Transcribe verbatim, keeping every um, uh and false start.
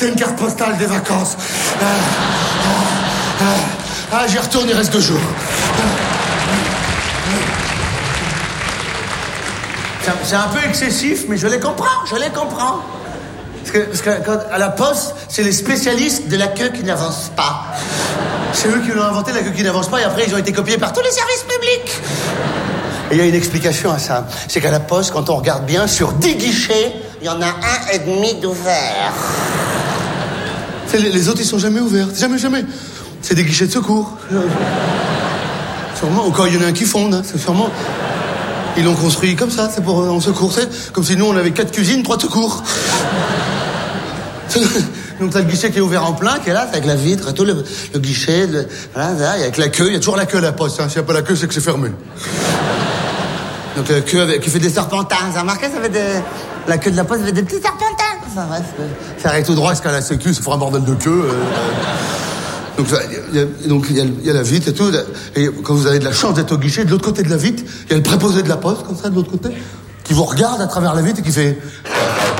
C'est une carte postale des vacances. Ah, ah, ah, ah j'y retourne, il reste deux jours. C'est un peu excessif, mais je les comprends, je les comprends. Parce que, parce que quand, à la poste, c'est les spécialistes de la queue qui n'avancent pas. C'est eux qui l'ont inventé, la queue qui n'avance pas, et après ils ont été copiés par tous les services publics. Et il y a une explication à ça. C'est qu'à la poste, quand on regarde bien, sur dix guichets, il y en a un et demi d'ouvert. Les, les autres, ils sont jamais ouverts. Jamais, jamais. C'est des guichets de secours. Sûrement, ou quand il y en a un qui fonde, hein, c'est sûrement... Ils l'ont construit comme ça, c'est pour en secours, c'est comme si nous on avait quatre cuisines, trois secours. Donc t'as le guichet qui est ouvert en plein, qui est là, avec la vitre et tout, le, le guichet, le, voilà, là, avec la queue, il y a toujours la queue à la poste, hein. S'il n'y a pas la queue, c'est que c'est fermé. Donc la queue avec, qui fait des serpentins, vous avez remarqué, ça fait des... La queue de la poste, ça fait des petits serpentins. Ça reste... Ça arrête tout droit jusqu'à la sécu, ça fera un bordel de queue. Euh, Donc il y a, donc il y a, il y a la vitre et tout. Et quand vous avez de la chance d'être au guichet, de l'autre côté de la vitre, il y a le préposé de la poste, comme ça, de l'autre côté, qui vous regarde à travers la vitre et qui fait...